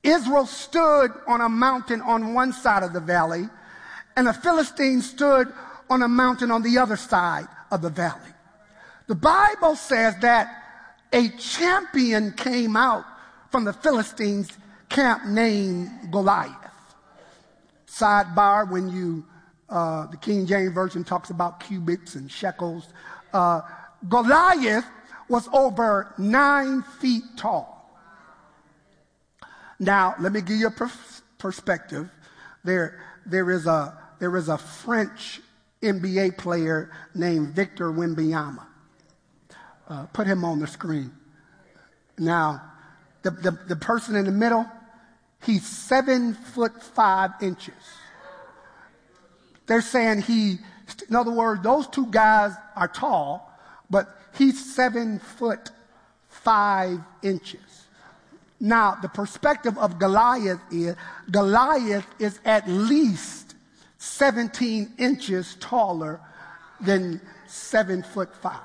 Israel stood on a mountain on one side of the valley, and the Philistines stood on a mountain on the other side of the valley. The Bible says that a champion came out from the Philistines' camp named Goliath. Sidebar, when the King James Version talks about cubits and shekels, Goliath was over 9 feet tall. Now, let me give you a perspective. There is a French NBA player named Victor Wembanyama. Put him on the screen. Now, the person in the middle, he's 7'5". They're saying in other words, those two guys are tall, but he's 7'5". Now, the perspective of Goliath is at least 17 inches taller than 7'5".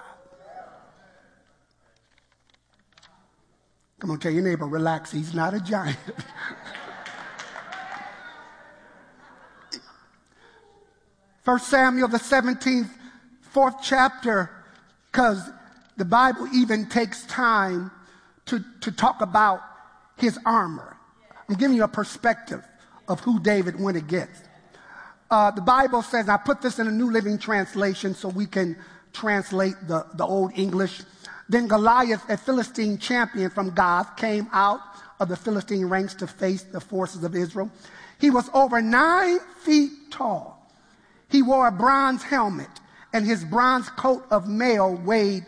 Come on, tell your neighbor, relax, he's not a giant. 1 Samuel, the 17th, 4th chapter, because the Bible even takes time to talk about his armor. I'm giving you a perspective of who David went against. The Bible says, I put this in a New Living Translation so we can translate the Old English. Then Goliath, a Philistine champion from Gath, came out of the Philistine ranks to face the forces of Israel. He was over 9 feet tall. He wore a bronze helmet, and his bronze coat of mail weighed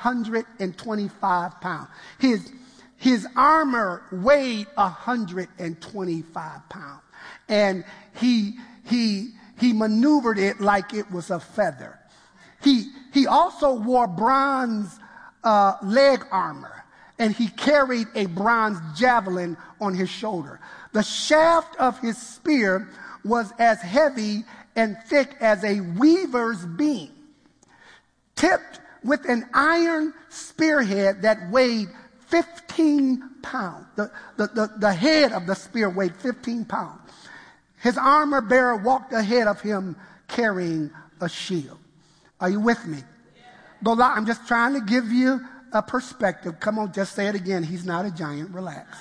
125 pounds. His armor weighed 125 pounds. And he maneuvered it like it was a feather. He also wore bronze leg armor, and he carried a bronze javelin on his shoulder. The shaft of his spear was as heavy and thick as a weaver's beam, tipped with an iron spearhead that weighed 15 pounds. The head of the spear weighed 15 pounds. His armor bearer walked ahead of him carrying a shield. Are you with me? Goliath, I'm just trying to give you a perspective. Come on, just say it again. He's not a giant. Relax.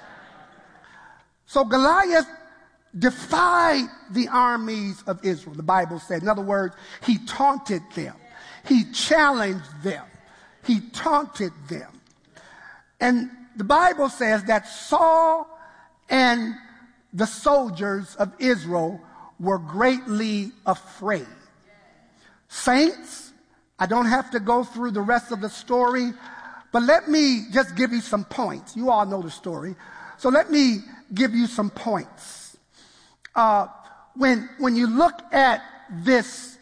So Goliath defied the armies of Israel, the Bible said. In other words, he taunted them. He challenged them. He taunted them. And the Bible says that Saul and the soldiers of Israel were greatly afraid. Saints, I don't have to go through the rest of the story, but let me just give you some points. You all know the story. So let me give you some points. When you look at this,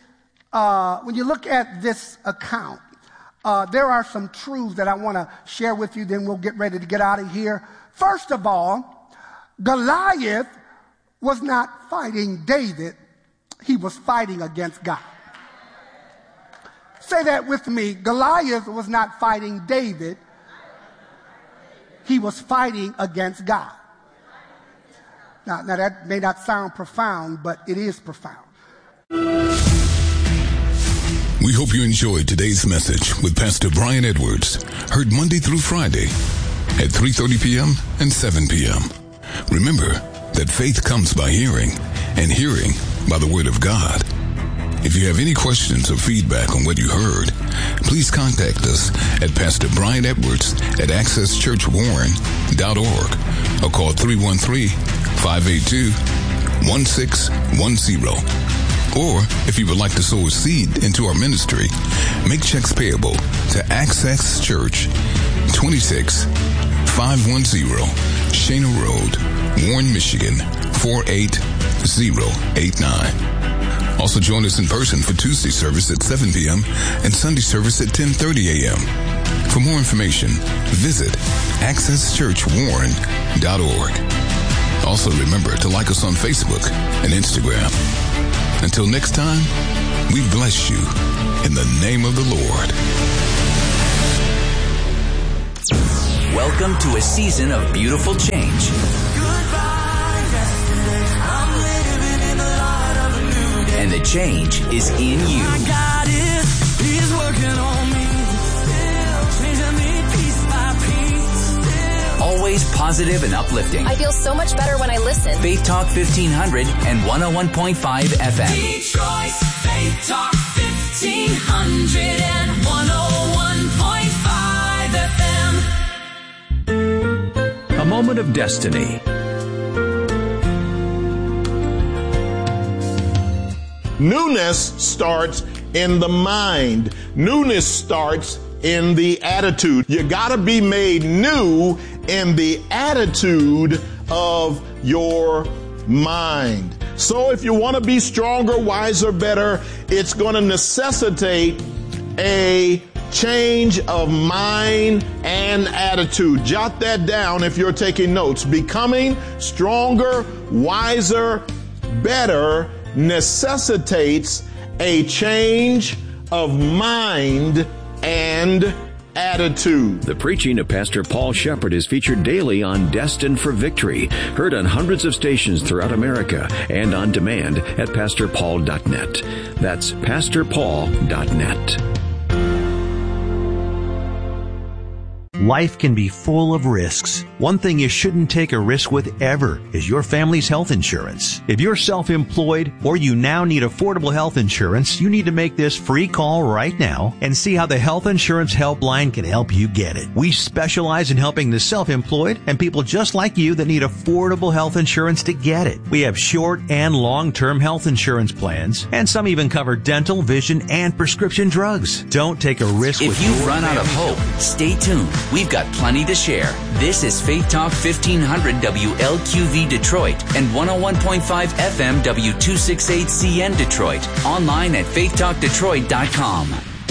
account, there are some truths that I want to share with you. Then we'll get ready to get out of here. First of all, Goliath was not fighting David; he was fighting against God. Say that with me. Goliath was not fighting David; he was fighting against God. Now that may not sound profound, but it is profound. We hope you enjoyed today's message with Pastor Brian Edwards, heard Monday through Friday at 3:30 p.m. and 7 p.m. Remember that faith comes by hearing, and hearing by the Word of God. If you have any questions or feedback on what you heard, please contact us at Pastor Brian Edwards at accesschurchwarren.org or call 313-582-1610. Or, if you would like to sow a seed into our ministry, make checks payable to Access Church, 26510 Shana Road, Warren, Michigan, 48089. Also join us in person for Tuesday service at 7 p.m. and Sunday service at 10:30 a.m. For more information, visit accesschurchwarren.org. Also remember to like us on Facebook and Instagram. Until next time, we bless you in the name of the Lord. Welcome to a season of beautiful change. And the change is in you. I got it. He's working on me. Changing me piece by piece. Always positive and uplifting. I feel so much better when I listen. Faith Talk 1500 and 101.5 FM. Detroit, Faith Talk 1500 and 101.5 FM. A moment of destiny. Newness starts in the mind. Newness starts in the attitude. You gotta be made new in the attitude of your mind. So if you want to be stronger, wiser, better, it's going to necessitate a change of mind and attitude. Jot that down if you're taking notes. Becoming stronger, wiser, better necessitates a change of mind and attitude. The preaching of Pastor Paul Shepherd is featured daily on Destined for Victory, heard on hundreds of stations throughout America and on demand at pastorpaul.net. That's pastorpaul.net. Life can be full of risks. One thing you shouldn't take a risk with ever is your family's health insurance. If you're self-employed or you now need affordable health insurance, you need to make this free call right now and see how the Health Insurance Helpline can help you get it. We specialize in helping the self-employed and people just like you that need affordable health insurance to get it. We have short and long-term health insurance plans, and some even cover dental, vision, and prescription drugs. Don't take a risk with If you've run out of hope, stay tuned. We've got plenty to share. This is Faith Talk 1500 WLQV Detroit and 101.5 FM W268CN Detroit. Online at faithtalkdetroit.com.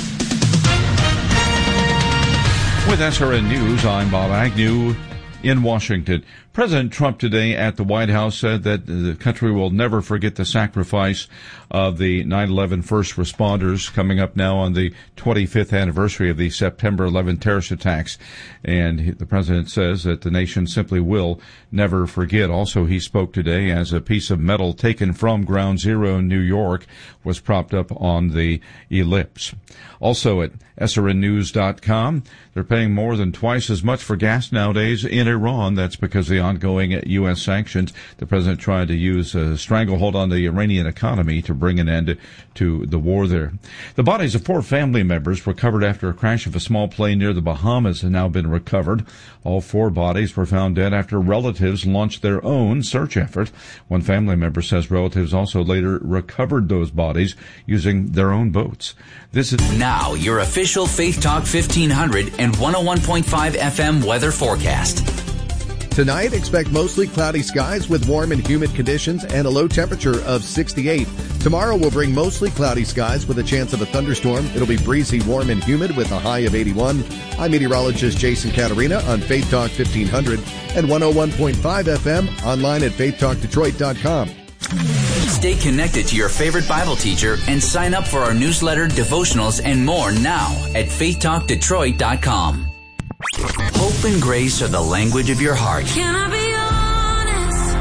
With SRN News, I'm Bob Agnew in Washington. President Trump today at the White House said that the country will never forget the sacrifice of the 9/11 first responders, coming up now on the 25th anniversary of the September 11 terrorist attacks. And the president says that the nation simply will never forget. Also, he spoke today as a piece of metal taken from Ground Zero in New York was propped up on the ellipse. Also at srnnews.com, they're paying more than twice as much for gas nowadays in Iran. That's because of the ongoing U.S. sanctions. The president tried to use a stranglehold on the Iranian economy to bring an end to the war there. The bodies of 4 family members recovered after a crash of a small plane near the Bahamas have now been recovered. All 4 bodies were found dead after relatives launched their own search effort. One family member says relatives also later recovered those bodies using their own boats. This is now your official Faith Talk 1500 and 101.5 FM weather forecast. Tonight, expect mostly cloudy skies with warm and humid conditions and a low temperature of 68. Tomorrow will bring mostly cloudy skies with a chance of a thunderstorm. It'll be breezy, warm, and humid with a high of 81. I'm meteorologist Jason Catarina on Faith Talk 1500 and 101.5 FM, online at faithtalkdetroit.com. Stay connected to your favorite Bible teacher and sign up for our newsletter, devotionals, and more now at faithtalkdetroit.com. Hope and grace are the language of your heart. Can I be honest?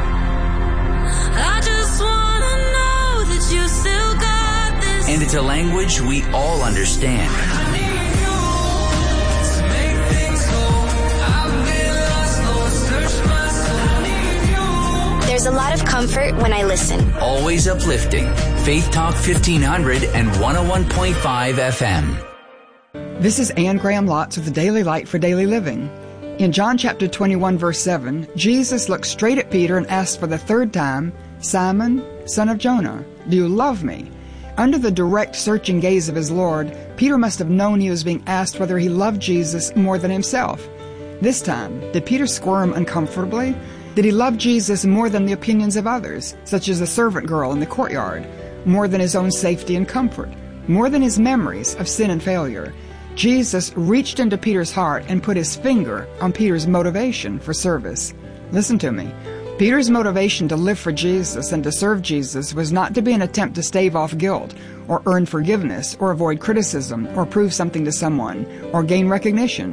I just want to know that you still got this. And it's a language we all understand. I need you to make things whole. I've been lost, Lord, search my soul. I need you. There's a lot of comfort when I listen. Always uplifting. Faith Talk 1500 and 101.5 FM. This is Anne Graham Lotz with the Daily Light for Daily Living. In John chapter 21, verse 7, Jesus looked straight at Peter and asked for the 3rd time, "Simon, son of Jonah, do you love me?" Under the direct, searching gaze of his Lord, Peter must have known he was being asked whether he loved Jesus more than himself. This time, did Peter squirm uncomfortably? Did he love Jesus more than the opinions of others, such as the servant girl in the courtyard, more than his own safety and comfort, more than his memories of sin and failure? Jesus reached into Peter's heart and put his finger on Peter's motivation for service. Listen to me. Peter's motivation to live for Jesus and to serve Jesus was not to be an attempt to stave off guilt, or earn forgiveness, or avoid criticism, or prove something to someone, or gain recognition.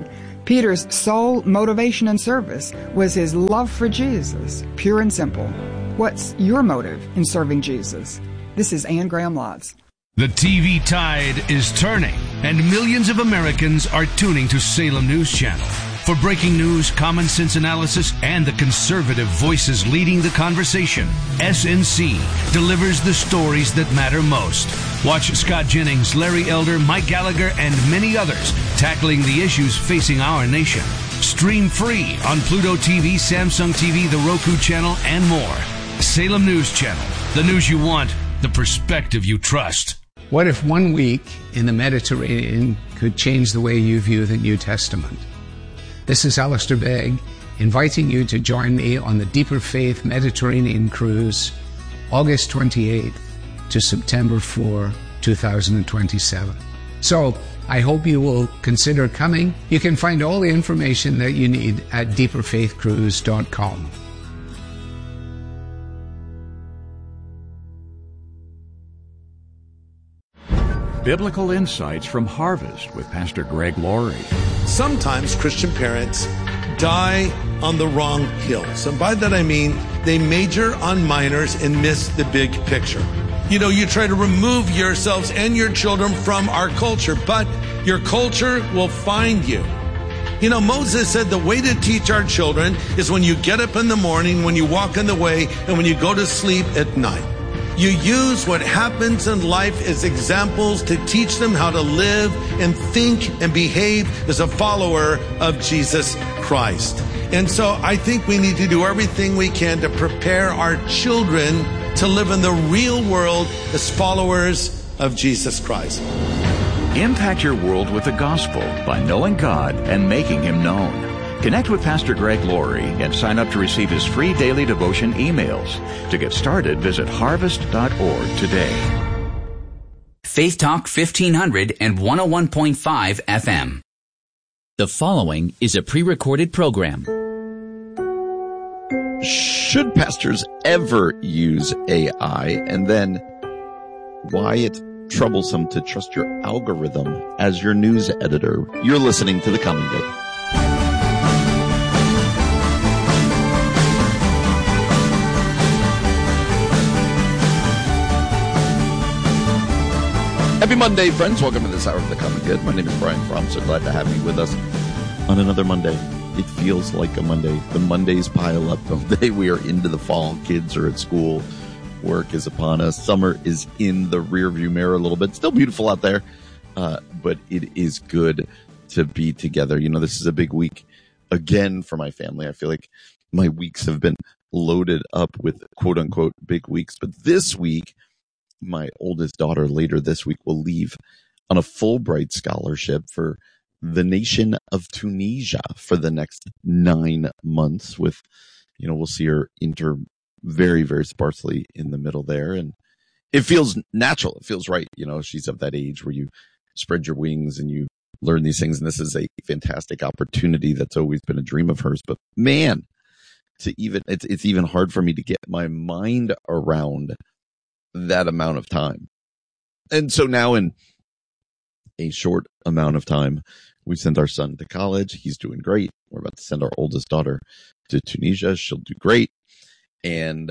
Peter's sole motivation in service was his love for Jesus, pure and simple. What's your motive in serving Jesus? This is Ann Graham Lotz. The TV tide is turning, and millions of Americans are tuning to Salem News Channel. For breaking news, common sense analysis, and the conservative voices leading the conversation, SNC delivers the stories that matter most. Watch Scott Jennings, Larry Elder, Mike Gallagher, and many others tackling the issues facing our nation. Stream free on Pluto TV, Samsung TV, the Roku channel, and more. Salem News Channel. The news you want, the perspective you trust. What if 1 week in the Mediterranean could change the way you view the New Testament? This is Alistair Begg, inviting you to join me on the Deeper Faith Mediterranean Cruise, August 28th to September 4, 2027. So, I hope you will consider coming. You can find all the information that you need at deeperfaithcruise.com. Biblical Insights from Harvest with Pastor Greg Laurie. Sometimes Christian parents die on the wrong hills. And by that I mean they major on minors and miss the big picture. You know, you try to remove yourselves and your children from our culture, but your culture will find you. You know, Moses said the way to teach our children is when you get up in the morning, when you walk on the way, and when you go to sleep at night. You use what happens in life as examples to teach them how to live and think and behave as a follower of Jesus Christ. And so I think we need to do everything we can to prepare our children to live in the real world as followers of Jesus Christ. Impact your world with the gospel by knowing God and making Him known. Connect with Pastor Greg Laurie and sign up to receive his free daily devotion emails. To get started, visit harvest.org today. Faith Talk 1500 and 101.5 FM. The following is a pre-recorded program. Should pastors ever use AI? And then why it's troublesome to trust your algorithm as your news editor. You're listening to The Common Good. Happy Monday, friends. Welcome to this hour of The Common Good. My name is Brian Fromm. So glad to have you with us on another Monday. It feels like a Monday. The Mondays pile up, don't they? We are into the fall. Kids are at school. Work is upon us. Summer is in the rearview mirror a little bit. Still beautiful out there, but it is good to be together. You know, this is a big week again for my family. I feel like my weeks have been loaded up with quote-unquote big weeks. But this week, my oldest daughter later this week will leave on a Fulbright scholarship for the nation of Tunisia for the next 9 months with, you know, we'll see her enter very, very sparsely in the middle there. And it feels natural. It feels right. You know, she's of that age where you spread your wings and you learn these things. And this is a fantastic opportunity that's always been a dream of hers. But man, it's even hard for me to get my mind around that amount of time. And so now in a short amount of time, we sent our son to college. He's doing great. We're about to send our oldest daughter to Tunisia. She'll do great. And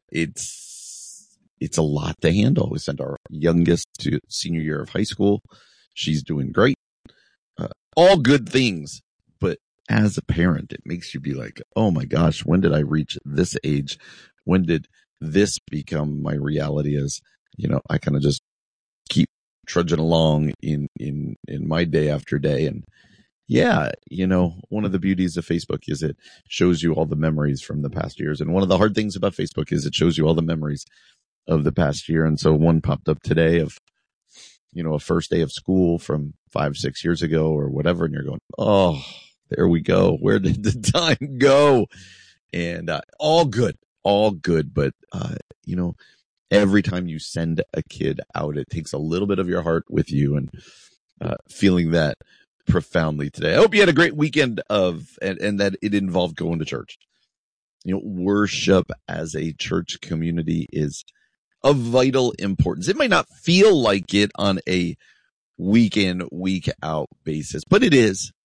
it's a lot to handle. We sent our youngest to senior year of high school. She's doing great. All good things. But as a parent, it makes you be like, oh my gosh, when did I reach this age? When did this become my reality? As you know, I kind of just keep trudging along in my day after day. And yeah, you know, one of the beauties of Facebook is it shows you all the memories from the past years. And one of the hard things about Facebook is it shows you all the memories of the past year. And so one popped up today of, you know, a first day of school from 5-6 years ago or whatever. And you're going, oh, there we go. Where did the time go? And all good. But, you know, every time you send a kid out, it takes a little bit of your heart with you, and feeling that profoundly today. I hope you had a great weekend and that it involved going to church. You know, worship as a church community is of vital importance. It might not feel like it on a week in, week out basis, but it is.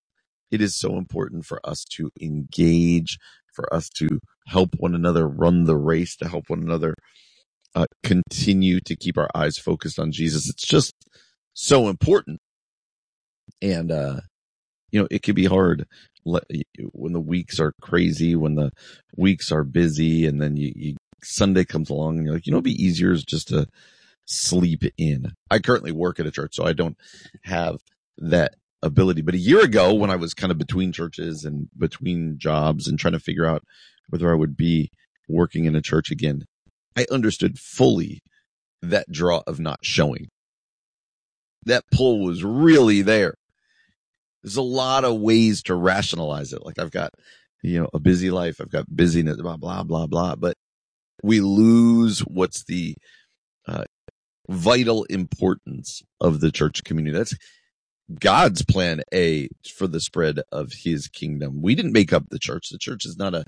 It is so important for us to engage, for us to help one another run the race, to help one another continue to keep our eyes focused on Jesus. It's just so important. And, it can be hard when the weeks are crazy, when the weeks are busy, and then Sunday comes along and you're like, it'd be easier just to sleep in. I currently work at a church, so I don't have that ability. But a year ago, when I was kind of between churches and between jobs and trying to figure out whether I would be working in a church again, I understood fully that draw of not showing. That pull was really there. There's a lot of ways to rationalize it. Like, I've got, a busy life. I've got busyness, blah, blah, blah, blah. But we lose what's the vital importance of the church community. That's God's plan A for the spread of his kingdom. We didn't make up the church. The church is not a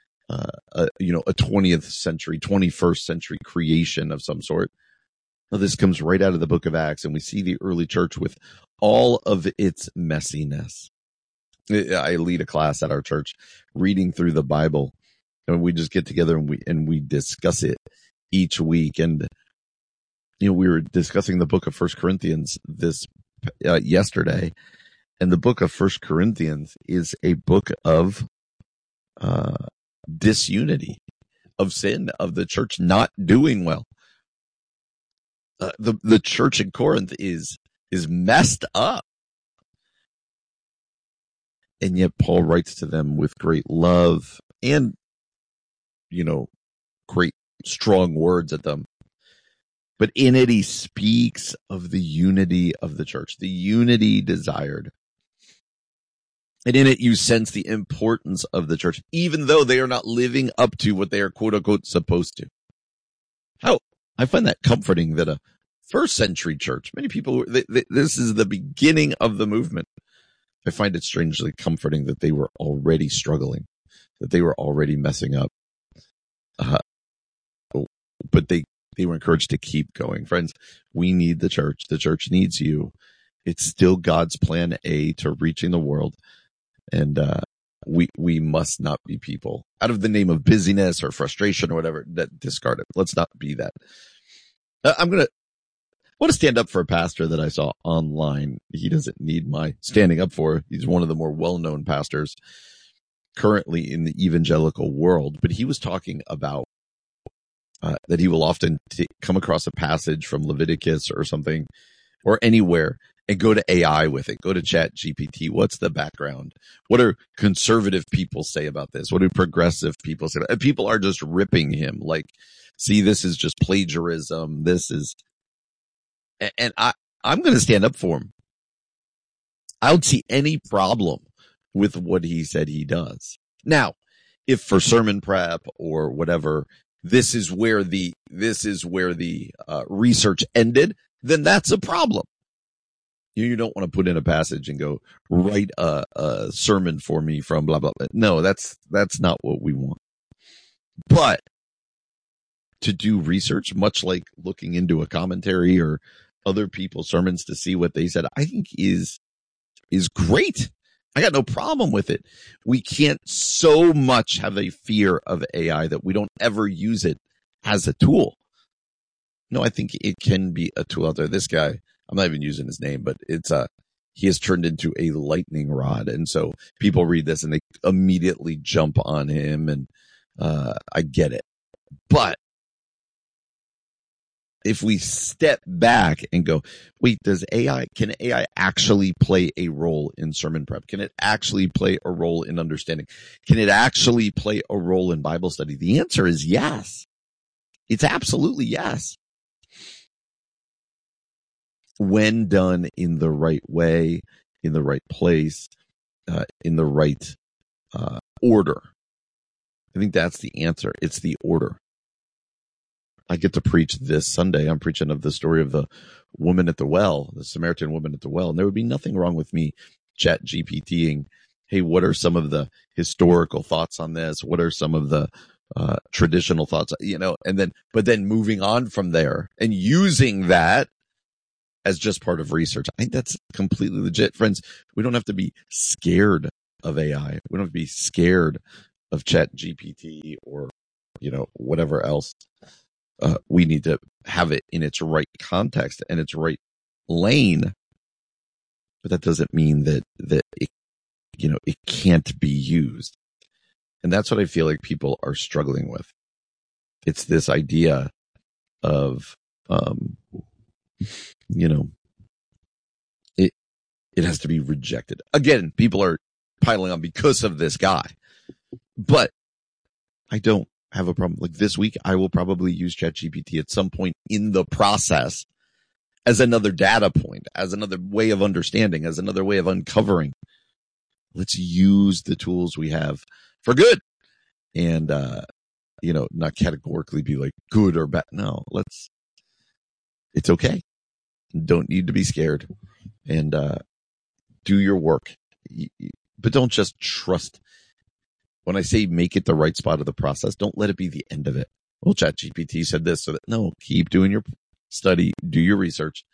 20th century, 21st century creation of some sort. No, this comes right out of the book of Acts, and we see the early church with all of its messiness. I lead a class at our church reading through the Bible, and we just get together and we discuss it each week. And, we were discussing the book of 1 Corinthians yesterday, and the book of 1 Corinthians is a book of disunity, of sin, of the church not doing well. The church in Corinth is messed up. And yet Paul writes to them with great love and, great strong words at them. But in it, he speaks of the unity of the church, the unity desired. And in it, you sense the importance of the church, even though they are not living up to what they are, quote unquote, supposed to. How I find that comforting that a first century church, many people, this is the beginning of the movement. I find it strangely comforting that they were already struggling, that they were already messing up. But they were encouraged to keep going. Friends, we need the church. The church needs you. It's still God's plan A to reaching the world. And we must not be people out of the name of busyness or frustration or whatever that discard it. Let's not be that. I want to stand up for a pastor that I saw online. He doesn't need my standing up for. He's one of the more well-known pastors currently in the evangelical world, but he was talking about that he will often come across a passage from Leviticus or something or anywhere and go to AI with it. Go to Chat GPT. What's the background? What do conservative people say about this? What do progressive people say? And people are just ripping him. Like, see, this is just plagiarism. This is, and I'm going to stand up for him. I don't see any problem with what he said he does. Now, if for sermon prep or whatever, this is where the research ended, then that's a problem. You don't want to put in a passage and go write a sermon for me from blah, blah, blah. No, that's not what we want. But to do research, much like looking into a commentary or other people's sermons to see what they said, I think is great. I got no problem with it. We can't so much have a fear of AI that we don't ever use it as a tool. No, I think it can be a tool out there. This guy, I'm not even using his name, but he has turned into a lightning rod. And so people read this and they immediately jump on him, and I get it. But if we step back and go, wait, can AI actually play a role in sermon prep? Can it actually play a role in understanding? Can it actually play a role in Bible study? The answer is yes. It's absolutely yes. When done in the right way, in the right place, in the right order. I think that's the answer. It's the order. I get to preach this Sunday. I'm preaching of the story of the woman at the well, the Samaritan woman at the well. And there would be nothing wrong with me Chat GPTing, hey, what are some of the historical thoughts on this? What are some of the traditional thoughts, but then moving on from there and using that as just part of research. I think that's completely legit. Friends, we don't have to be scared of AI. We don't have to be scared of ChatGPT or, whatever else. We need to have it in its right context and its right lane. But that doesn't mean that it, it can't be used. And that's what I feel like people are struggling with. It's this idea of, it has to be rejected. Again, people are piling on because of this guy, but I don't have a problem. Like this week, I will probably use ChatGPT at some point in the process as another data point, as another way of understanding, as another way of uncovering. Let's use the tools we have for good and, not categorically be like good or bad. No, it's okay. Don't need to be scared and, do your work, but don't just trust. When I say make it the right spot of the process, don't let it be the end of it. Well, ChatGPT said this, so that no, keep doing your study, do your research.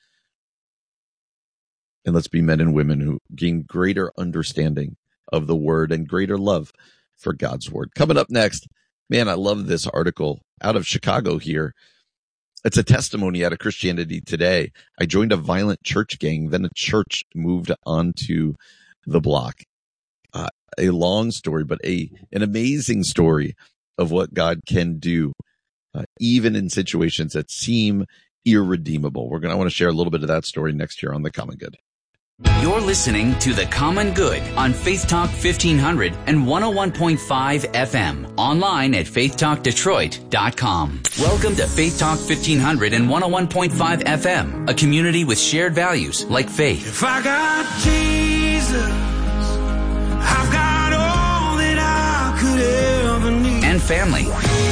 And let's be men and women who gain greater understanding of the word and greater love for God's word. Coming up next, man, I love this article out of Chicago here. It's a testimony out of Christianity Today. I joined a violent church gang, then a church moved onto the block. A long story, but an amazing story of what God can do, even in situations that seem irredeemable. I want to share a little bit of that story next year on The Common Good. You're listening to The Common Good on Faith Talk 1500 and 101.5 FM. Online at faithtalkdetroit.com. Welcome to Faith Talk 1500 and 101.5 FM, a community with shared values like faith. If I got Jesus, I've got all that I could ever need. And family.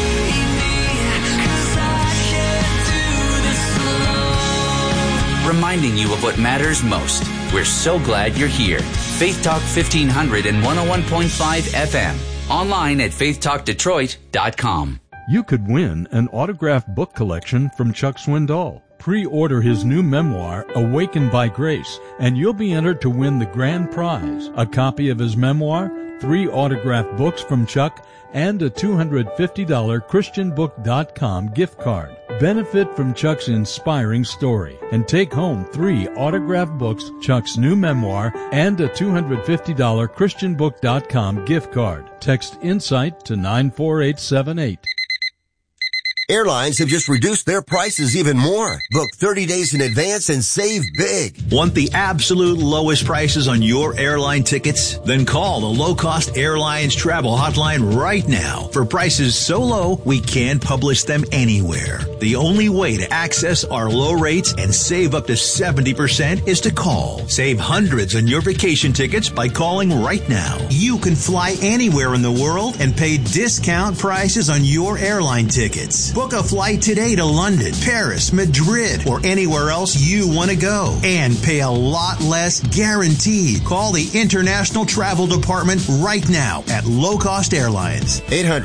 Reminding you of what matters most. We're so glad you're here. Faith Talk 1500 and 101.5 FM. Online at faithtalkdetroit.com. You could win an autographed book collection from Chuck Swindoll. Pre-order his new memoir, Awakened by Grace, and you'll be entered to win the grand prize, a copy of his memoir, 3 autographed books from Chuck, and a $250 ChristianBook.com gift card. Benefit from Chuck's inspiring story and take home 3 autographed books, Chuck's new memoir, and a $250 ChristianBook.com gift card. Text INSIGHT to 94878. Airlines have just reduced their prices even more. Book 30 days in advance and save big. Want the absolute lowest prices on your airline tickets? Then call the Low Cost Airlines Travel Hotline right now for prices so low we can't publish them anywhere. The only way to access our low rates and save up to 70% is to call. Save hundreds on your vacation tickets by calling right now. You can fly anywhere in the world and pay discount prices on your airline tickets. Book a flight today to London, Paris, Madrid, or anywhere else you want to go. And pay a lot less guaranteed. Call the International Travel Department right now at Low Cost Airlines.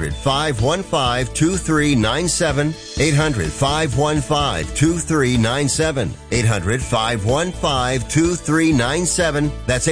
800-515-2397. 800-515-2397. 800-515-2397. That's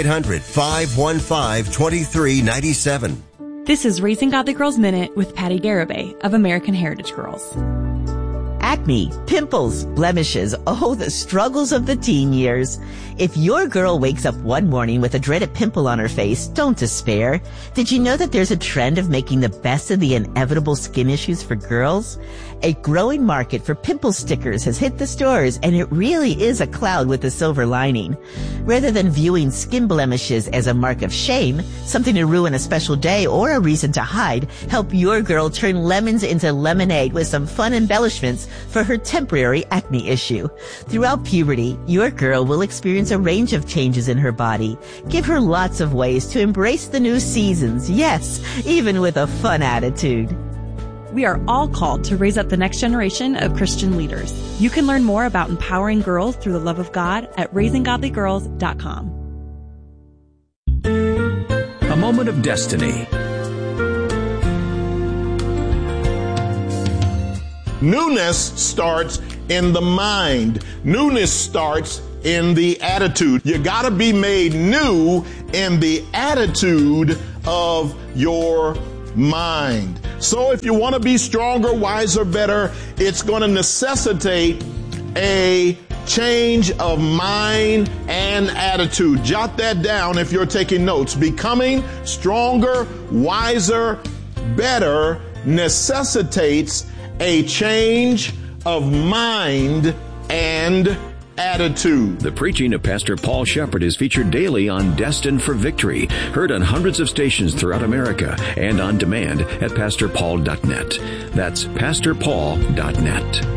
800-515-2397. This is Raising Godly Girls Minute with Patty Garibay of American Heritage Girls. Acne, pimples, blemishes, oh, the struggles of the teen years. If your girl wakes up one morning with a dreaded pimple on her face, don't despair. Did you know that there's a trend of making the best of the inevitable skin issues for girls? A growing market for pimple stickers has hit the stores, and it really is a cloud with a silver lining. Rather than viewing skin blemishes as a mark of shame, something to ruin a special day, or a reason to hide, help your girl turn lemons into lemonade with some fun embellishments for her temporary acne issue. Throughout puberty, your girl will experience a range of changes in her body. Give her lots of ways to embrace the new seasons, yes, even with a fun attitude. We are all called to raise up the next generation of Christian leaders. You can learn more about empowering girls through the love of God at raisinggodlygirls.com. A moment of destiny. Newness starts in the mind. Newness starts in the attitude. You got to be made new in the attitude of your mind. So if you want to be stronger, wiser, better, it's going to necessitate a change of mind and attitude. Jot that down if you're taking notes. Becoming stronger, wiser, better necessitates a change of mind and attitude. The preaching of Pastor Paul Shepherd is featured daily on Destined for Victory, heard on hundreds of stations throughout America and on demand at pastorpaul.net. That's pastorpaul.net.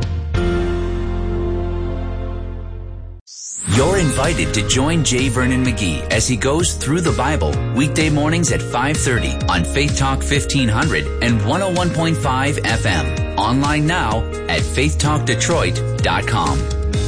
You're invited to join J. Vernon McGee as he goes through the Bible weekday mornings at 5:30 on Faith Talk 1500 and 101.5 FM. Online now at faithtalkdetroit.com.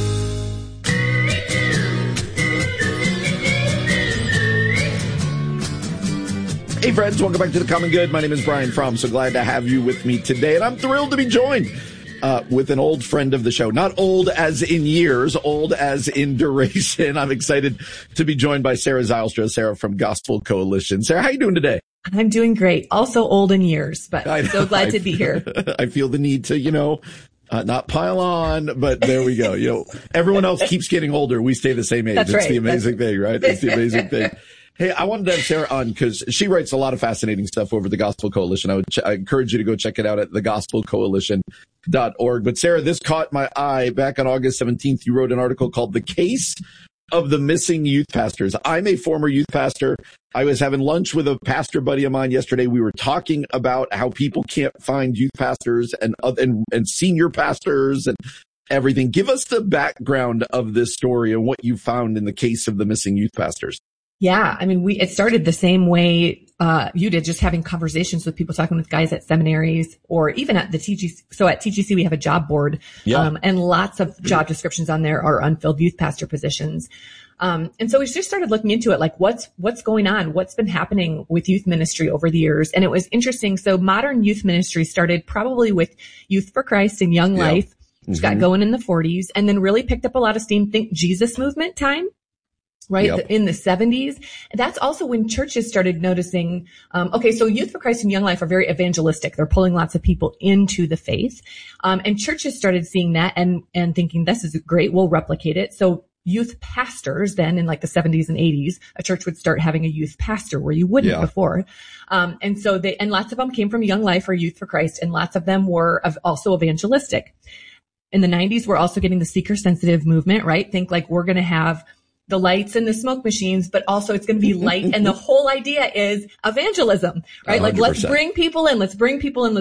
Hey friends, welcome back to The Common Good. My name is Brian Fromm. So glad to have you with me today. And I'm thrilled to be joined with an old friend of the show. Not old as in years, old as in duration. I'm excited to be joined by Sarah Zylstra. Sarah from Gospel Coalition. Sarah, how you doing today? I'm doing great. Also old in years, but I'm so glad to be here. I feel the need to, not pile on, but there we go. Everyone else keeps getting older. We stay the same age. That's It's right. the amazing thing, right? It's the amazing thing. Hey, I wanted to have Sarah on because she writes a lot of fascinating stuff over the Gospel Coalition. I encourage you to go check it out at thegospelcoalition.org. But Sarah, this caught my eye. Back on August 17th, you wrote an article called The Case of the Missing Youth Pastors. I'm a former youth pastor. I was having lunch with a pastor buddy of mine yesterday. We were talking about how people can't find youth pastors and senior pastors and everything. Give us the background of this story and what you found in the case of the missing youth pastors. Yeah. I mean, it started the same way, you did, just having conversations with people, talking with guys at seminaries or even at the TGC. So at TGC, we have a job board, and lots of job descriptions on there are unfilled youth pastor positions. And so we just started looking into it, like what's going on? What's been happening with youth ministry over the years? And it was interesting. So modern youth ministry started probably with Youth for Christ and Young Life, which got going in the 40s and then really picked up a lot of steam. Think Jesus movement time. Right. In the 70s. That's also when churches started noticing, so Youth for Christ and Young Life are very evangelistic. They're pulling lots of people into the faith. And churches started seeing that and thinking, this is great. We'll replicate it. So youth pastors then in like the 70s and 80s, a church would start having a youth pastor where you wouldn't before. And lots of them came from Young Life or Youth for Christ, and lots of them were also evangelistic. In the 90s, we're also getting the seeker sensitive movement, right? Think like we're going to have the lights and the smoke machines, but also it's going to be light. And the whole idea is evangelism, right? 100%. Like let's bring people in, let's bring people in.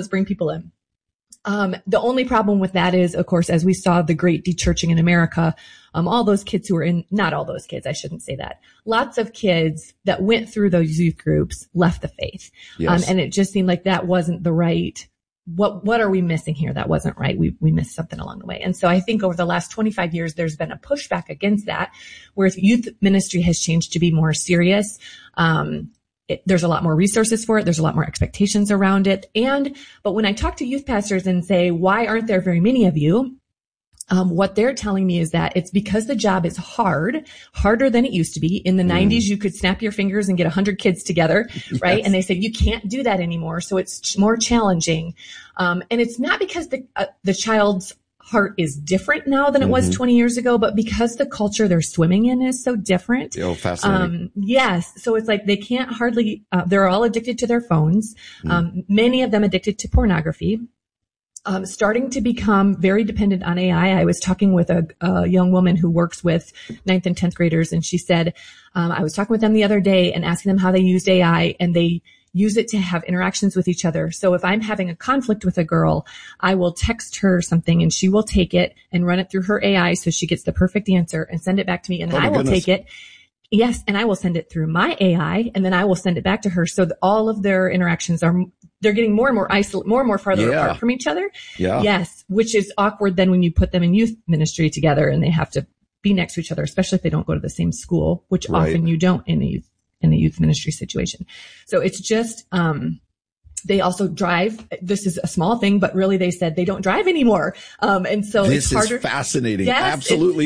The only problem with that is, of course, as we saw the great dechurching in America, all those kids who were not all those kids, I shouldn't say that. Lots of kids that went through those youth groups left the faith. Yes. And it just seemed like that wasn't the right. What are we missing here? That wasn't right. We missed something along the way. And so I think over the last 25 years, there's been a pushback against that, where youth ministry has changed to be more serious. There's a lot more resources for it. There's a lot more expectations around it. But when I talk to youth pastors and say, why aren't there very many of you? What they're telling me is that it's because the job is harder than it used to be. In the 90s, you could snap your fingers and get 100 kids together, right? Yes. And they said you can't do that anymore. So it's more challenging. And it's not because the child's heart is different now than it was 20 years ago, but because the culture they're swimming in is so different. Oh, fascinating. Yes. So it's like they can't hardly, they're all addicted to their phones. Many of them addicted to pornography. Starting to become very dependent on AI. I was talking with a young woman who works with 9th and 10th graders, and she said, I was talking with them the other day and asking them how they used AI, and they use it to have interactions with each other. So if I'm having a conflict with a girl, I will text her something and she will take it and run it through her AI so she gets the perfect answer and send it back to me, and then I will take it. Yes, and I will send it through my AI, and then I will send it back to her. So all of their interactions they're getting more and more farther apart from each other. Yeah. Yes, which is awkward then when you put them in youth ministry together and they have to be next to each other, especially if they don't go to the same school, which often you don't in a youth ministry situation. So it's just they also drive. This is a small thing, but really they said they don't drive anymore. And so this it's harder. Is fascinating. Yes, absolutely.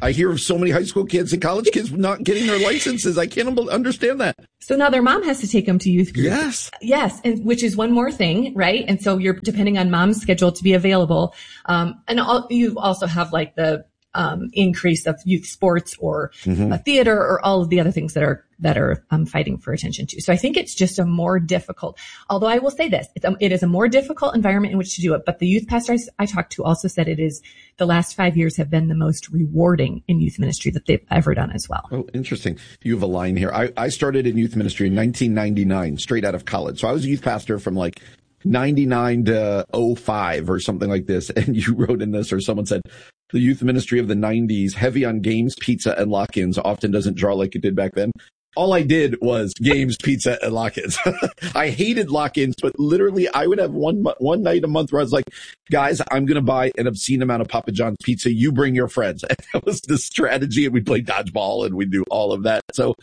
I hear of so many high school kids and college kids not getting their licenses. I can't understand that. So now their mom has to take them to youth group. Yes. And which is one more thing, right? And so you're depending on mom's schedule to be available. You also have like the increase of youth sports or theater or all of the other things that are fighting for attention too. So I think it's just a more difficult, although I will say this, it is a more difficult environment in which to do it. But the youth pastor I talked to also said the last 5 years have been the most rewarding in youth ministry that they've ever done as well. Oh, interesting. You have a line here. I started in youth ministry in 1999, straight out of college. So I was a youth pastor from like 99 to 05 or something like this. And you wrote in this, or someone said, the youth ministry of the 90s, heavy on games, pizza, and lock-ins, often doesn't draw like it did back then. All I did was games, pizza, and lock-ins. I hated lock-ins, but literally I would have one night a month where I was like, guys, I'm going to buy an obscene amount of Papa John's pizza. You bring your friends. And that was the strategy. And we'd play dodgeball and we'd do all of that. So,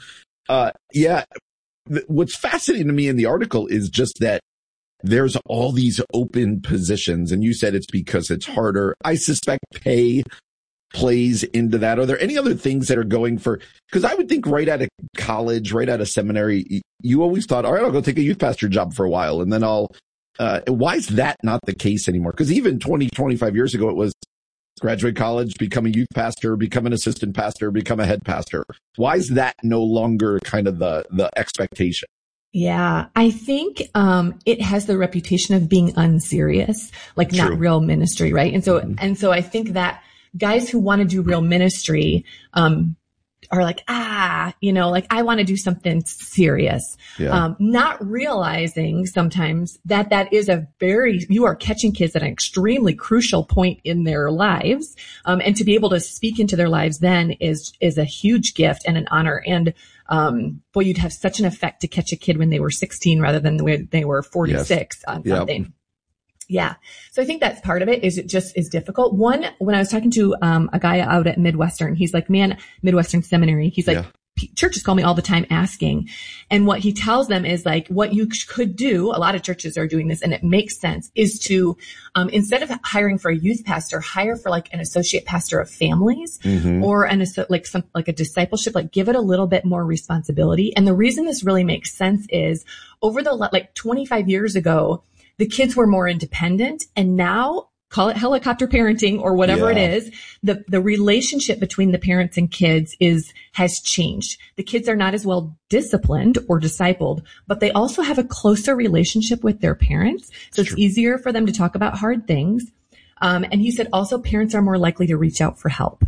what's fascinating to me in the article is just that there's all these open positions. And you said it's because it's harder. I suspect pay plays into that. Are there any other things that are going for, because I would think right out of college, right out of seminary, you always thought, all right, I'll go take a youth pastor job for a while and then why is that not the case anymore? Because even 25 years ago, it was graduate college, become a youth pastor, become an assistant pastor, become a head pastor. Why is that no longer kind of the expectation? Yeah, I think it has the reputation of being unserious, like True. not real ministry, right? And so I think that guys who want to do real ministry are like, I want to do something serious. Yeah. Not realizing sometimes that is you are catching kids at an extremely crucial point in their lives. And to be able to speak into their lives then is a huge gift and an honor. And you'd have such an effect to catch a kid when they were 16 rather than when they were 46 on something. Yep. Yeah. So I think that's part of it is it just is difficult. When I was talking to a guy out at Midwestern, he's like, Midwestern Seminary, he's like, churches call me all the time asking. And what he tells them is like, what you could do, a lot of churches are doing this and it makes sense, is to, instead of hiring for a youth pastor, hire for like an associate pastor of families or a discipleship, like give it a little bit more responsibility. And the reason this really makes sense is over the 25 years ago, the kids were more independent, and now, call it helicopter parenting or whatever it is, the relationship between the parents and kids has changed. The kids are not as well disciplined or discipled, but they also have a closer relationship with their parents. So it's easier for them to talk about hard things. And he said also parents are more likely to reach out for help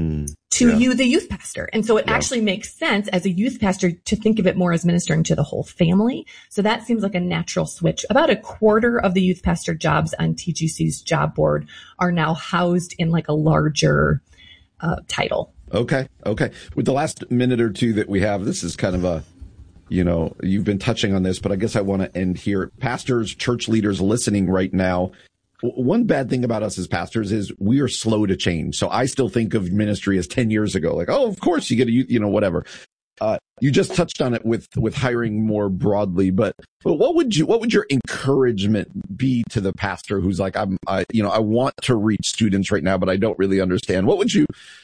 to you, the youth pastor. And so it actually makes sense as a youth pastor to think of it more as ministering to the whole family. So that seems like a natural switch. About a quarter of the youth pastor jobs on TGC's job board are now housed in like a larger title. Okay. With the last minute or two that we have, this is kind of you've been touching on this, but I guess I want to end here. Pastors, church leaders listening right now, one bad thing about us as pastors is we are slow to change. So I still think of ministry as 10 years ago, like, oh, of course you get whatever. You just touched on it with hiring more broadly, but what would your encouragement be to the pastor who's like, I want to reach students right now, but I don't really understand. What would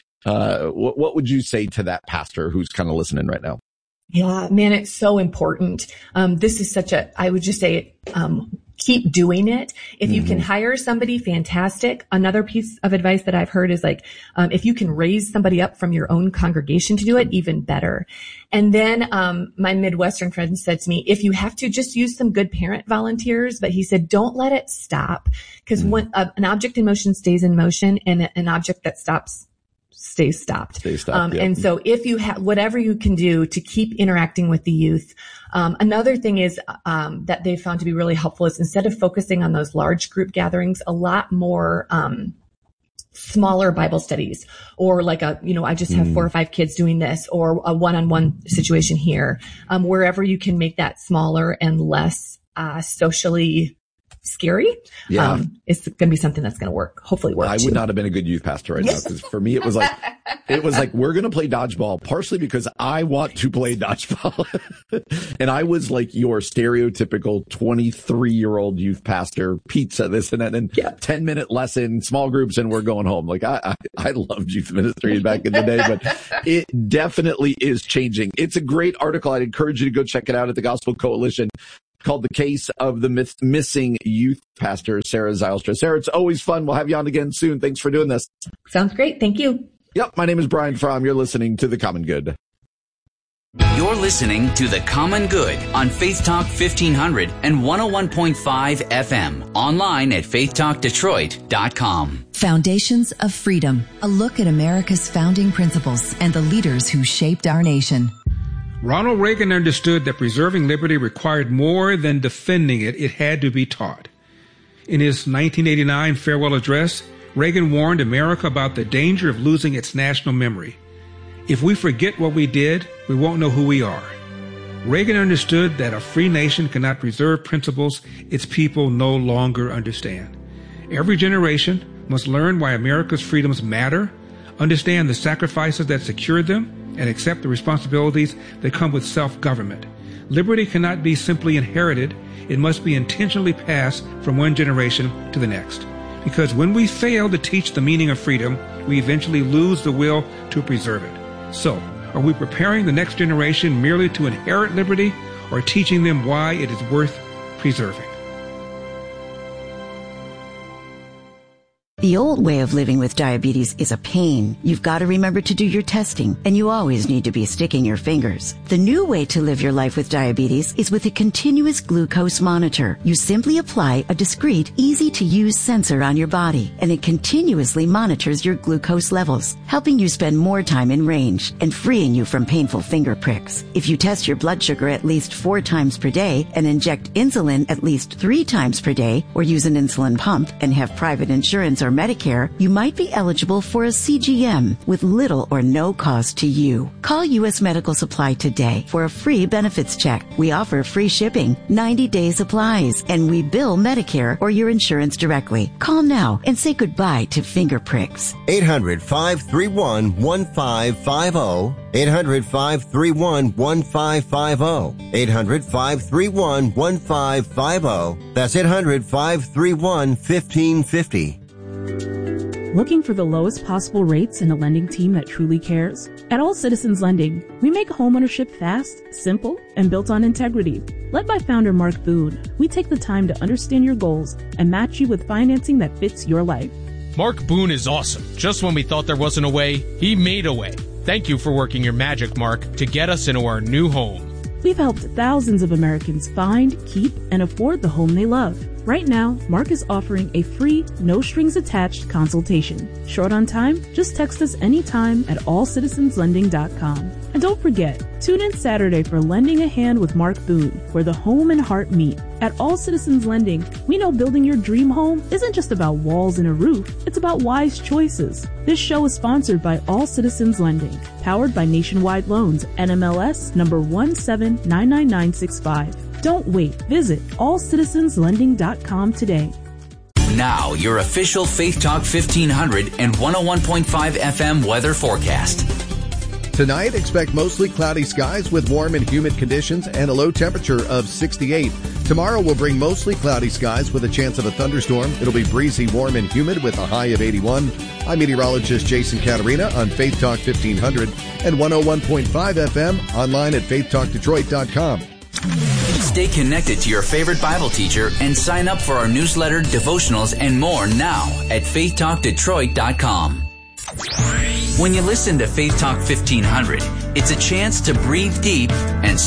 you say to that pastor who's kind of listening right now? Yeah, man, it's so important. This is I would just say, keep doing it. If you can hire somebody, fantastic. Another piece of advice that I've heard is like, if you can raise somebody up from your own congregation to do it, even better. And then, my Midwestern friend said to me, if you have to, just use some good parent volunteers. But he said, don't let it stop, because when an object in motion stays in motion, and an object that stops stays stopped. And so if you have whatever you can do to keep interacting with the youth. Another thing is that they found to be really helpful is instead of focusing on those large group gatherings, a lot more smaller Bible studies, or like I just have 4 or 5 kids doing this, or a one-on-one situation here, wherever you can make that smaller and less socially scary. Yeah. It's going to be something that's going to work, hopefully work. I would not have been a good youth pastor right now, because for me, it was like, we're going to play dodgeball, partially because I want to play dodgeball. And I was like your stereotypical 23-year-old youth pastor, pizza, this and that, and 10-minute lesson, small groups, and we're going home. Like I loved youth ministry back in the day, but it definitely is changing. It's a great article. I'd encourage you to go check it out at the Gospel Coalition, called The Case of the Missing Youth Pastor, Sarah Zylstra. Sarah, it's always fun. We'll have you on again soon. Thanks for doing this. Sounds great. Thank you. Yep. My name is Brian Fromm. You're listening to The Common Good. You're listening to The Common Good on Faith Talk 1500 and 101.5 FM. Online at faithtalkdetroit.com. Foundations of Freedom. A look at America's founding principles and the leaders who shaped our nation. Ronald Reagan understood that preserving liberty required more than defending it. It had to be taught. In his 1989 farewell address, Reagan warned America about the danger of losing its national memory. If we forget what we did, we won't know who we are. Reagan understood that a free nation cannot preserve principles its people no longer understand. Every generation must learn why America's freedoms matter, understand the sacrifices that secured them, and accept the responsibilities that come with self-government. Liberty cannot be simply inherited. It must be intentionally passed from one generation to the next. Because when we fail to teach the meaning of freedom, we eventually lose the will to preserve it. So, are we preparing the next generation merely to inherit liberty, or teaching them why it is worth preserving? The old way of living with diabetes is a pain. You've got to remember to do your testing, and you always need to be sticking your fingers. The new way to live your life with diabetes is with a continuous glucose monitor. You simply apply a discreet, easy-to-use sensor on your body, and it continuously monitors your glucose levels, helping you spend more time in range and freeing you from painful finger pricks. If you test your blood sugar at least 4 times per day and inject insulin at least 3 times per day, or use an insulin pump and have private insurance or Medicare, you might be eligible for a CGM with little or no cost to you. Call U.S. Medical Supply today for a free benefits check. We offer free shipping, 90-day supplies, and we bill Medicare or your insurance directly. Call now and say goodbye to finger pricks. 800-531-1550. 800-531-1550. 800-531-1550. That's 800-531-1550. Looking for the lowest possible rates and a lending team that truly cares? At All Citizens Lending, we make homeownership fast, simple, and built on integrity. Led by founder Mark Boone, we take the time to understand your goals and match you with financing that fits your life. Mark Boone is awesome. Just when we thought there wasn't a way, he made a way. Thank you for working your magic, Mark, to get us into our new home. We've helped thousands of Americans find, keep, and afford the home they love. Right now, Mark is offering a free, no-strings-attached consultation. Short on time? Just text us anytime at allcitizenslending.com. And don't forget, tune in Saturday for Lending a Hand with Mark Boone, where the home and heart meet. At All Citizens Lending, we know building your dream home isn't just about walls and a roof, it's about wise choices. This show is sponsored by All Citizens Lending, powered by Nationwide Loans, NMLS number 1799965. Don't wait. Visit allcitizenslending.com today. Now, your official Faith Talk 1500 and 101.5 FM weather forecast. Tonight, expect mostly cloudy skies with warm and humid conditions and a low temperature of 68. Tomorrow will bring mostly cloudy skies with a chance of a thunderstorm. It'll be breezy, warm, and humid with a high of 81. I'm meteorologist Jason Caterina on Faith Talk 1500 and 101.5 FM, online at faithtalkdetroit.com. Stay connected to your favorite Bible teacher and sign up for our newsletter, devotionals, and more now at faithtalkdetroit.com. When you listen to Faith Talk 1500, it's a chance to breathe deep and